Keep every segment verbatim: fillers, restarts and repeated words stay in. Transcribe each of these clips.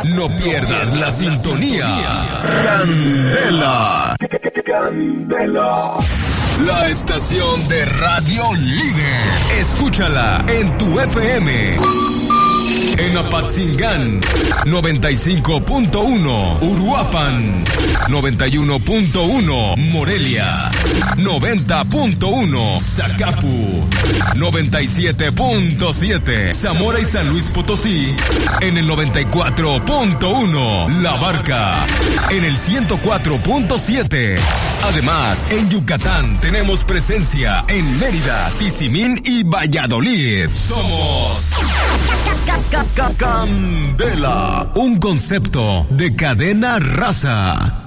No pierdas la sintonía. Candela. Candela. La estación de radio líder. Escúchala en tu F M. En Apatzingán, noventa y cinco punto uno, Uruapan, noventa y uno punto uno, Morelia, noventa punto uno, Zacapu, noventa y siete punto siete, Zamora y San Luis Potosí, en el noventa y cuatro punto uno, La Barca, en el ciento cuatro punto siete. Además, en Yucatán tenemos presencia en Mérida, Tizimín y Valladolid. Somos Candela, un concepto de cadena raza.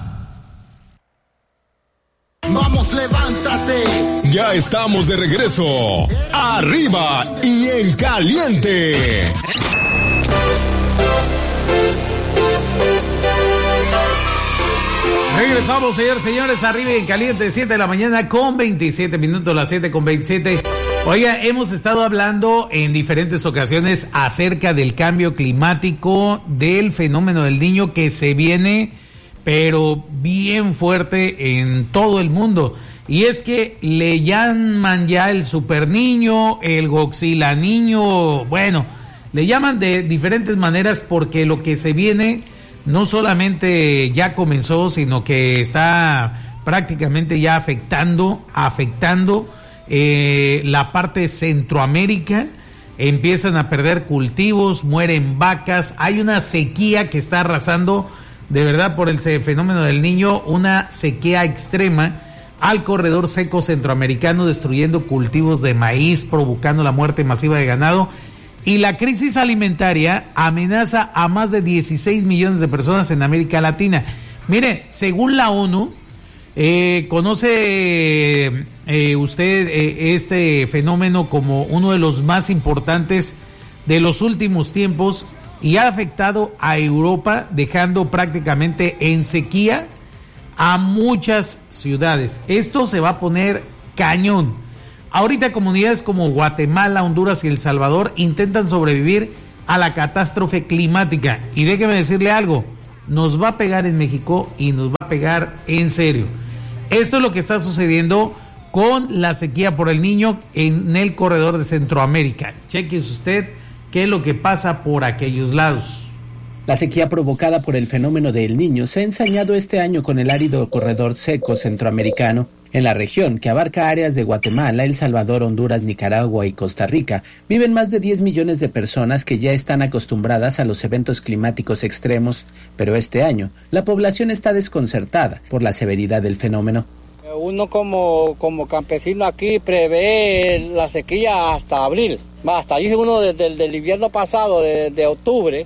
Vamos, levántate. Ya estamos de regreso. Arriba y en caliente. Regresamos, señores, señores, arriba y en caliente, siete de la mañana con veintisiete minutos, las siete con veintisiete. Oiga, hemos estado hablando en diferentes ocasiones acerca del cambio climático, del fenómeno del Niño que se viene, pero bien fuerte en todo el mundo. Y es que le llaman ya el Super Niño, el Godzilla Niño, bueno, le llaman de diferentes maneras porque lo que se viene no solamente ya comenzó, sino que está prácticamente ya afectando, afectando eh, la parte de Centroamérica. Empiezan a perder cultivos, mueren vacas, hay una sequía que está arrasando, de verdad, por el fenómeno del Niño, una sequía extrema al corredor seco centroamericano, destruyendo cultivos de maíz, provocando la muerte masiva de ganado. Y la crisis alimentaria amenaza a más de dieciséis millones de personas en América Latina. Mire, según la ONU, eh, conoce eh, usted eh, este fenómeno como uno de los más importantes de los últimos tiempos y ha afectado a Europa, dejando prácticamente en sequía a muchas ciudades. Esto se va a poner cañón. Ahorita comunidades como Guatemala, Honduras y El Salvador intentan sobrevivir a la catástrofe climática. Y déjeme decirle algo, nos va a pegar en México y nos va a pegar en serio. Esto es lo que está sucediendo con la sequía por el Niño en el corredor de Centroamérica. Chequese usted qué es lo que pasa por aquellos lados. La sequía provocada por el fenómeno del Niño se ha ensañado este año con el árido corredor seco centroamericano. En la región, que abarca áreas de Guatemala, El Salvador, Honduras, Nicaragua y Costa Rica, viven más de diez millones de personas que ya están acostumbradas a los eventos climáticos extremos, pero este año la población está desconcertada por la severidad del fenómeno. Uno como, como campesino aquí prevé la sequía hasta abril, hasta dice uno desde el del invierno pasado, de, de octubre,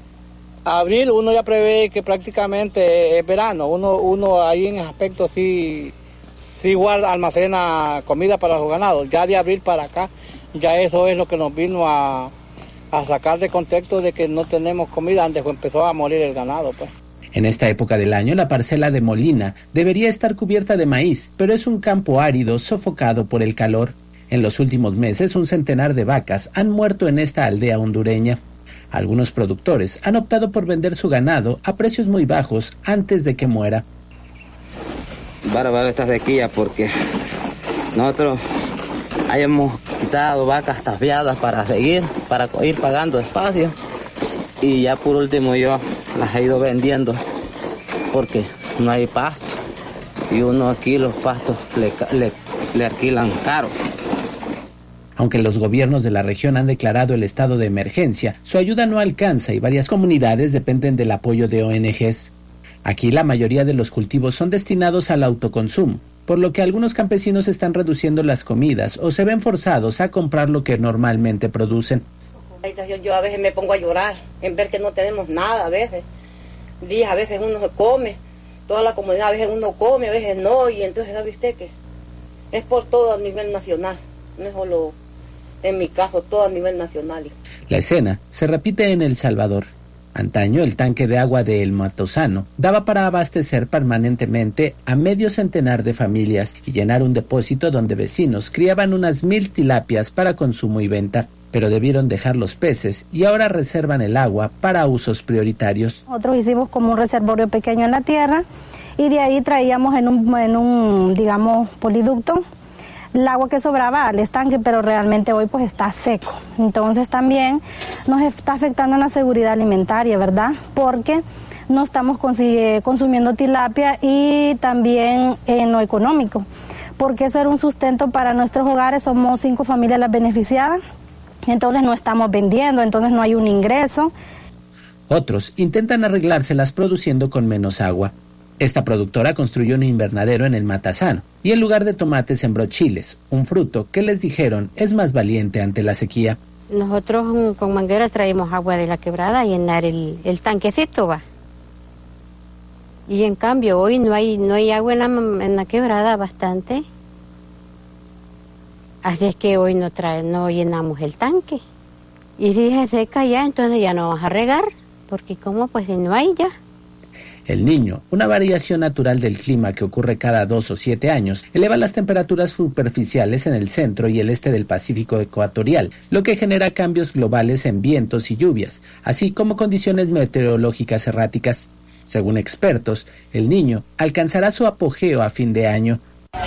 abril uno ya prevé que prácticamente es verano, uno, uno ahí en ese aspecto sí... sí guarda, almacena comida para los ganados. Ya de abril para acá, ya eso es lo que nos vino a, a sacar de contexto de que no tenemos comida antes que empezó a morir el ganado, pues. En esta época del año, la parcela de Molina debería estar cubierta de maíz, pero es un campo árido sofocado por el calor. En los últimos meses, un centenar de vacas han muerto en esta aldea hondureña. Algunos productores han optado por vender su ganado a precios muy bajos antes de que muera. Bárbaro esta sequía porque nosotros hayamos quitado vacas tapiadas para seguir, para ir pagando espacio y ya por último yo las he ido vendiendo porque no hay pasto y uno aquí los pastos le, le, le alquilan caro. Aunque los gobiernos de la región han declarado el estado de emergencia, su ayuda no alcanza y varias comunidades dependen del apoyo de O N Ges. Aquí la mayoría de los cultivos son destinados al autoconsumo, por lo que algunos campesinos están reduciendo las comidas o se ven forzados a comprar lo que normalmente producen. Yo, yo a veces me pongo a llorar en ver que no tenemos nada, a veces. Días, a veces uno se come, toda la comunidad, a veces uno come, a veces no, y entonces, ¿sabe usted qué? Es por todo a nivel nacional, no es solo en mi caso, todo a nivel nacional. La escena se repite en El Salvador. Antaño, el tanque de agua de El Matosano daba para abastecer permanentemente a medio centenar de familias y llenar un depósito donde vecinos criaban unas mil tilapias para consumo y venta. pero debieron dejar los peces y ahora reservan el agua para usos prioritarios. Nosotros hicimos como un reservorio pequeño en la tierra y de ahí traíamos en un, en un digamos, poliducto el agua que sobraba al estanque, pero realmente hoy pues está seco. Entonces también nos está afectando en la seguridad alimentaria, ¿verdad? Porque no estamos consumiendo tilapia y también en lo económico, porque eso era un sustento para nuestros hogares, somos cinco familias las beneficiadas, entonces no estamos vendiendo, entonces no hay un ingreso. Otros intentan arreglárselas produciendo con menos agua. Esta productora construyó un invernadero en el Matasano y en lugar de tomates sembró chiles, un fruto que les dijeron es más valiente ante la sequía. Nosotros con manguera traemos agua de la quebrada a llenar el, el tanquecito, va. Y en cambio hoy no hay no hay agua en la, en la quebrada bastante. Así es que hoy no trae, no llenamos el tanque. Y si se seca ya, entonces ya no vamos a regar, porque como pues no hay ya. El Niño, una variación natural del clima que ocurre cada dos o siete años, eleva las temperaturas superficiales en el centro y el este del Pacífico ecuatorial, lo que genera cambios globales en vientos y lluvias, así como condiciones meteorológicas erráticas. Según expertos, el Niño alcanzará su apogeo a fin de año.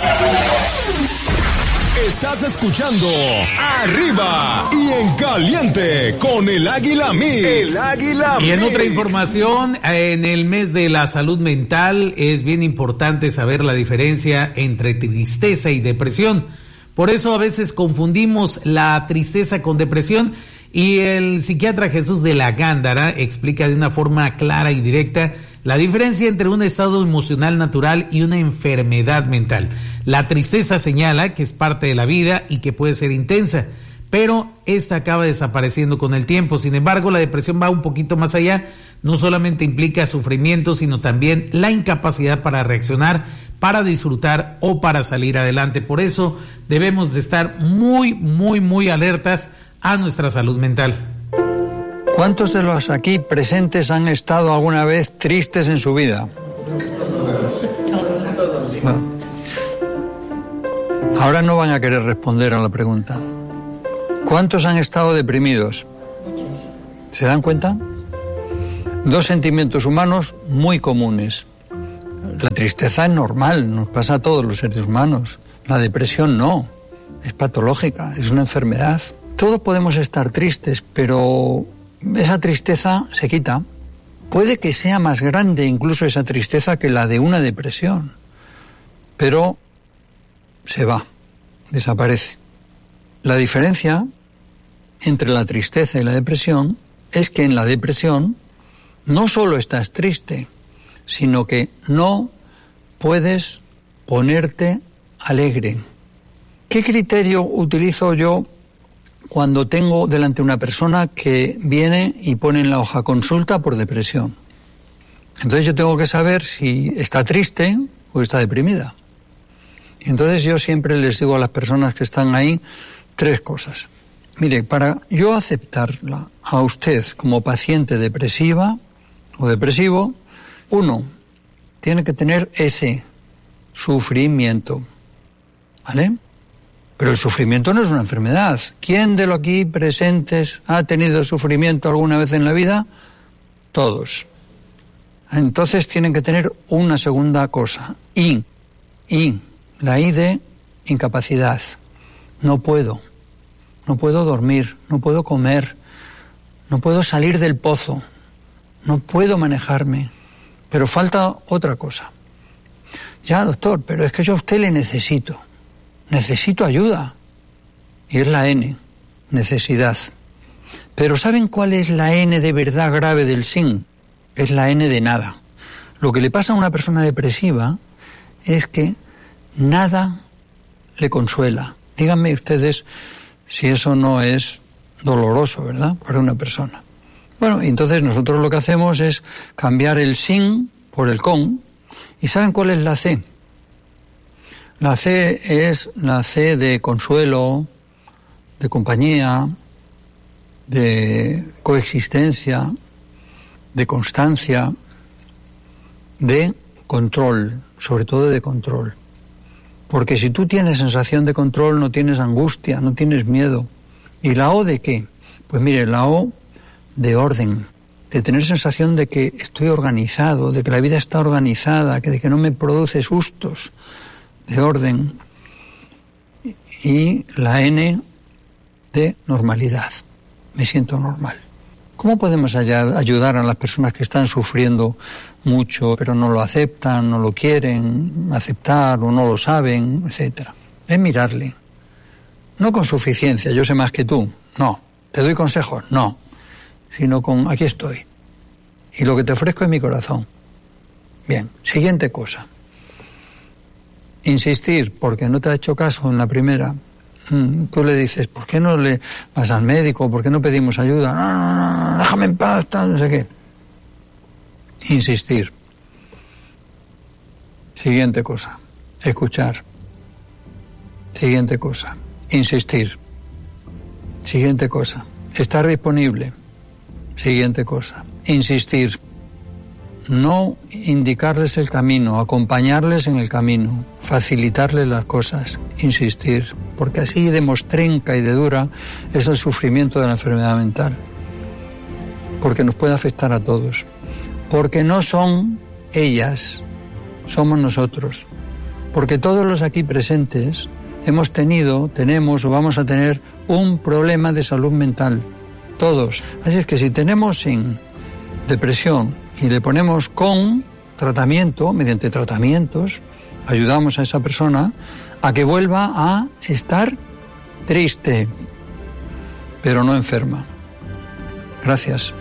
Estás escuchando Arriba y en Caliente con el Águila Mix. El Águila Mix. Y en otra información, en el mes de la salud mental es bien importante saber la diferencia entre tristeza y depresión. Por eso a veces confundimos la tristeza con depresión y el psiquiatra Jesús de la Gándara explica de una forma clara y directa la diferencia entre un estado emocional natural y una enfermedad mental. La tristeza señala que es parte de la vida y que puede ser intensa, pero esta acaba desapareciendo con el tiempo. Sin embargo, la depresión va un poquito más allá. No solamente implica sufrimiento, sino también la incapacidad para reaccionar, para disfrutar o para salir adelante. Por eso debemos de estar muy, muy, muy alertas a nuestra salud mental. ¿Cuántos de los aquí presentes han estado alguna vez tristes en su vida? Bueno, ahora no van a querer responder a la pregunta. ¿Cuántos han estado deprimidos? ¿Se dan cuenta? Dos sentimientos humanos muy comunes. La tristeza es normal, nos pasa a todos los seres humanos. La depresión no, es patológica, es una enfermedad. Todos podemos estar tristes, pero esa tristeza se quita. Puede que sea más grande incluso esa tristeza que la de una depresión, pero se va, desaparece. La diferencia entre la tristeza y la depresión es que en la depresión no solo estás triste, sino que no puedes ponerte alegre. ¿Qué criterio utilizo yo cuando tengo delante una persona que viene y pone en la hoja consulta por depresión? Entonces yo tengo que saber si está triste o está deprimida. Entonces yo siempre les digo a las personas que están ahí tres cosas. Mire, para yo aceptarla a usted como paciente depresiva o depresivo, uno, tiene que tener ese sufrimiento, ¿vale? Pero el sufrimiento no es una enfermedad. ¿Quién de los aquí presentes ha tenido sufrimiento alguna vez en la vida? Todos. Entonces tienen que tener una segunda cosa. I. I. La I de incapacidad. No puedo. No puedo dormir. No puedo comer. No puedo salir del pozo. No puedo manejarme. Pero falta otra cosa. Ya, doctor, pero es que yo a usted le necesito. Necesito ayuda. Y es la N, necesidad. Pero ¿saben cuál es la N de verdad grave del S I N? Es la N de nada. Lo que le pasa a una persona depresiva es que nada le consuela. Díganme ustedes si eso no es doloroso, ¿verdad?, para una persona. Bueno, entonces nosotros lo que hacemos es cambiar el sin por el con. ¿Y saben cuál es la C? La C es la C de consuelo, de compañía, de coexistencia, de constancia, de control, sobre todo de control. Porque si tú tienes sensación de control, no tienes angustia, no tienes miedo, ¿Y la O de qué? Pues mire, la O de orden, de tener sensación de que estoy organizado, de que la vida está organizada, que de que no me produce sustos, de orden. Y la N de normalidad, me siento normal. ¿Cómo podemos ayudar a las personas que están sufriendo mucho, pero no lo aceptan, no lo quieren aceptar o no lo saben, etcétera? Es mirarle. No con suficiencia, yo sé más que tú, no. ¿Te doy consejos? No. Sino con, aquí estoy. Y lo que te ofrezco es mi corazón. Bien, siguiente cosa. Insistir, porque no te ha hecho caso en la primera. Tú le dices, ¿por qué no le vas al médico? ¿Por qué no pedimos ayuda? No, no, no, déjame en paz, no sé qué. Insistir. Siguiente cosa. Escuchar. Siguiente cosa. Insistir. Siguiente cosa. Estar disponible. Siguiente cosa. Insistir. No indicarles el camino, acompañarles en el camino, facilitarles las cosas, insistir, porque así de mostrenca y de dura es el sufrimiento de la enfermedad mental, porque nos puede afectar a todos, porque no son ellas, somos nosotros, porque todos los aquí presentes hemos tenido, tenemos o vamos a tener un problema de salud mental, todos. Así es que si tenemos en depresión y le ponemos con tratamiento, mediante tratamientos, ayudamos a esa persona a que vuelva a estar triste, pero no enferma. Gracias.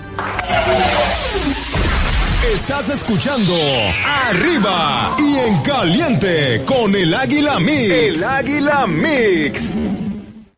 Estás escuchando Arriba y en Caliente con el Águila Mix. El Águila Mix.